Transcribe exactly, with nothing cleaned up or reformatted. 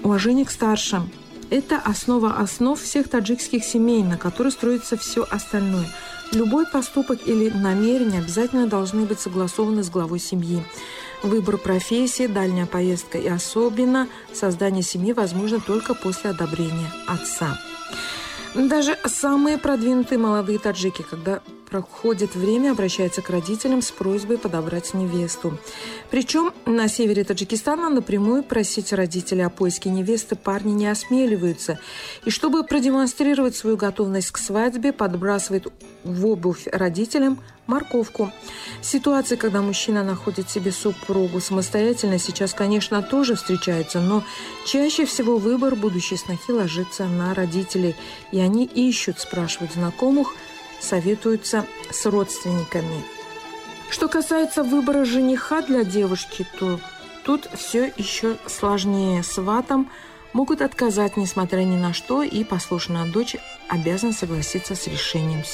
Уважение к старшим – это основа основ всех таджикских семей, на которой строится все остальное. Любой поступок или намерение обязательно должны быть согласованы с главой семьи. Выбор профессии, дальняя поездка и особенно создание семьи возможно только после одобрения отца. Даже самые продвинутые молодые таджики, когда проходит время, обращаются к родителям с просьбой подобрать невесту. Причем на севере Таджикистана напрямую просить родителей о поиске невесты парни не осмеливаются. И чтобы продемонстрировать свою готовность к свадьбе, подбрасывает в обувь родителям морковку. Ситуации, когда мужчина находит себе супругу самостоятельно, сейчас, конечно, тоже встречаются, но чаще всего выбор будущей снохи ложится на родителей. И они ищут, спрашивают знакомых, советуются с родственниками. Что касается выбора жениха для девушки, то тут все еще сложнее. Сватам могут отказать, несмотря ни на что, и послушная дочь обязана согласиться с решением